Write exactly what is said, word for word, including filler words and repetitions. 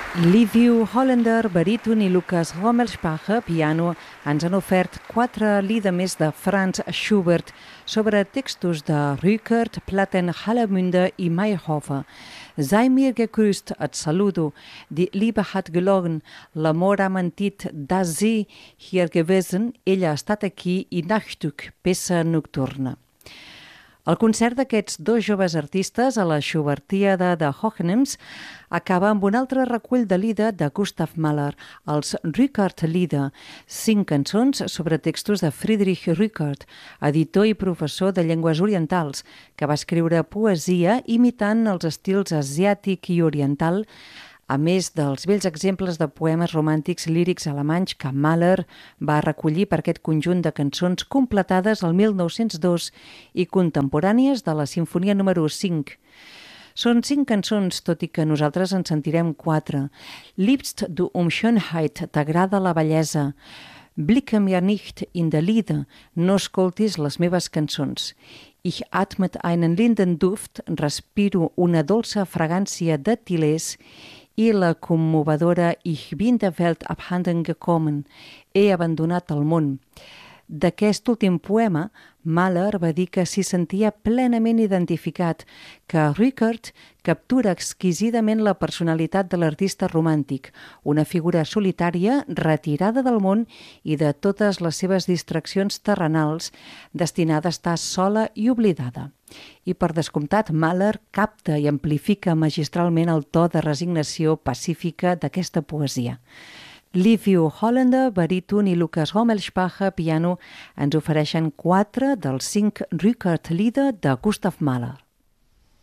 Liviu Hollander, baríton, i Lukas Rommelspacher, piano, ens han ofert quatre lieder més de Franz Schubert sobre textos de Rückert, Platen, Hallermünder i Meyerhofer. Sei mir gegrüßt, et saludo, die Liebe hat gelogen, l'amor ha mentit, da sie hier gewesen, ella ha estat aquí, i Nachstück, peça nocturna. El concert d'aquests dos joves artistes a la Schubertiada de Hohenems acaba amb un altre recull de lieder de Gustav Mahler, els Rückert-Lieder, cinc cançons sobre textos de Friedrich Rückert, editor i professor de llengües orientals, que va escriure poesia imitant els estils asiàtic i oriental, a més dels vells exemples de poemes romàntics lírics alemanys que Mahler va recollir per aquest conjunt de cançons completades el mil nou-cents dos i contemporànies de la Simfonia número cinc. Són cinc cançons, tot i que nosaltres en sentirem quatre. Liebst du um Schönheit, t'agrada la bellesa. Blicke mir nicht in der Lieder, no escoltis les meves cançons. Ich atme einen linden Duft, respiro una dolça fragància de tilers, i la commovedora Ich bin der Welt abhanden gekommen, he abandonat el món. D'aquest últim poema, Mahler va dir que s'hi sentia plenament identificat, que Rückert captura exquisidament la personalitat de l'artista romàntic, una figura solitària, retirada del món i de totes les seves distraccions terrenals, destinada a estar sola i oblidada. I per descomptat, Mahler capta i amplifica magistralment el to de resignació pacífica d'aquesta poesia. Liviu Hollander, baríton, i Lukas Rommelspacher, piano, ens ofereixen quatre dels cinc Rückert-Lieder de Gustav Mahler.